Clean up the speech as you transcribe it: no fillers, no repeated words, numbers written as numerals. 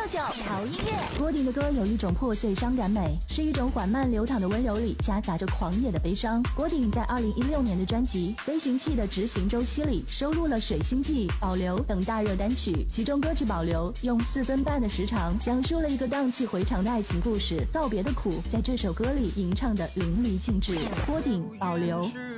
潮音乐。 郭顶的歌有一种破碎伤感美，是一种缓慢流淌的温柔里夹杂着狂野的悲伤。郭顶在2016年的专辑《飞行器的执行周期》里收录了《水星记》、《保留》等大热单曲，其中歌曲《保留》用4分半的时长讲述了一个荡气回肠的爱情故事，告别的苦在这首歌里吟唱的淋漓尽致。郭顶《保留》。